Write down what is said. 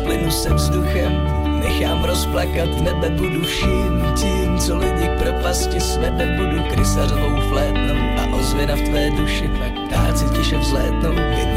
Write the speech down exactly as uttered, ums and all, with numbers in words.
splynu se vzduchem, nechám rozplakat nebe, budu vším tím, co lidi k propasti svede, budu krysařovou flétnou a ozvěna v tvé duši, pak ptáci tiše vzlétnou.